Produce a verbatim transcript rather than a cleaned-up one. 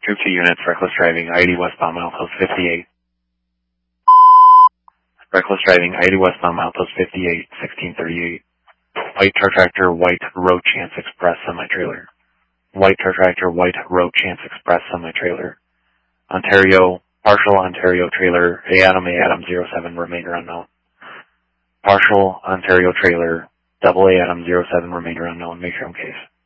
Group two units, reckless driving, I eighty westbound, milepost fifty-eight. Reckless driving, I eighty westbound, milepost fifty-eight, sixteen thirty-eight. White tar tractor, white road chance express semi-trailer. White tar tractor, white road chance express semi-trailer. Ontario, partial Ontario trailer, A Adam, A Adam zero seven, remainder unknown. Partial Ontario trailer, double A Adam zero seven, remainder unknown, make your own case.